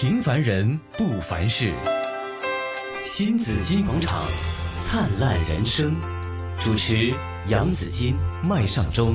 平凡人不凡事。新紫金广场，灿烂人生。主持杨紫金、麦尚中。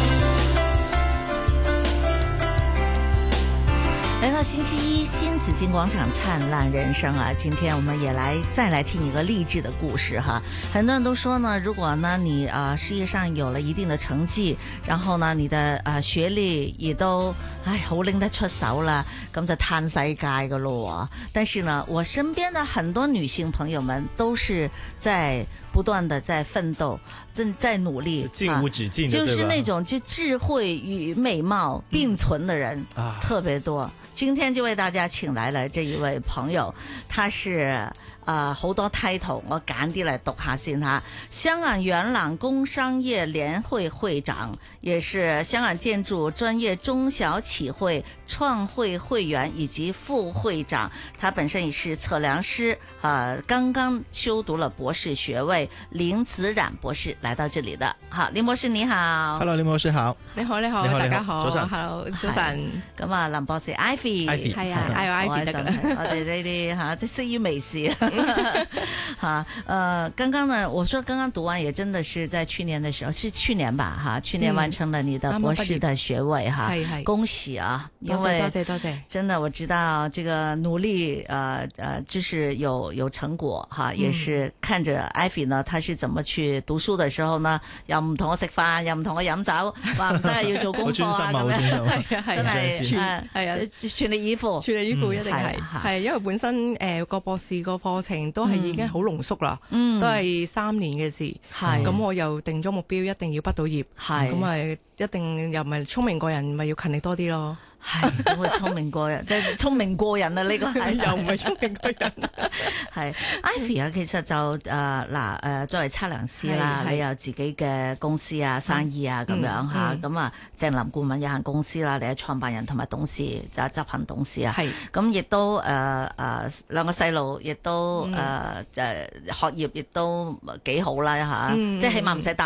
来到星期一，新紫金广场灿烂人生啊！今天我们也再来听一个励志的故事哈。很多人都說呢，如果呢你事業上有了一定的成績，然後呢你的學歷也都好拎得出手啦，咁就嘆世界噶咯。但是呢，我身邊的很多女性朋友們都是在不斷的在奮鬥，在努力， 進無止境的， 就是那種就智慧與美貌並存的人特別多。今天就為大家請來了這一位朋友，他是好多 title， 我揀啲嚟讀下先吓。香港元朗工商業聯會會長，也是香港建築專業中小企會創會會員以及副會長。他本身也是測量師，剛剛修讀了博士學位。林子冉博士來到這裡的，好，林博士你好。 Hello， 林博士好。 你好，大家好。早晨 ，Hello， 早晨。 咁啊，林博士 Ivy， 係啊，Ivy 得㗎啦。 我哋呢啲吓，即係識於微時哈，剛剛呢，我說剛剛讀完也真的是在去年的時候，是去年吧哈，去年完成了你的博士的學位哈，恭喜啊！因為多謝， 真的我知道這個努力就是有成果哈，也是看着 Ivy 呢，他是怎麼去讀書的時候呢，又唔同我食飯，又唔同我飲酒，話唔得要做功課啊咁樣，真係全力以赴， 全力以赴一定係因為本身個博士個課程都係已經好濃縮啦，都係3年嘅事，咁我又定咗目標，一定要畢到業，咁咪一定又唔係聰明過人，咪要勤力多啲咯。 係點會聰明過人？即係聰明過人啊！呢個係又唔係聰明過人。 係 Ivy 啊，其實就作為測量師啦，你有自己嘅公司啊、生意啊咁樣嚇，咁啊鄭林顧問有限公司啦，你係創辦人同埋董事就係執行董事啊。係咁亦都兩個細路，亦都學業亦都幾好啦嚇，即係起碼唔使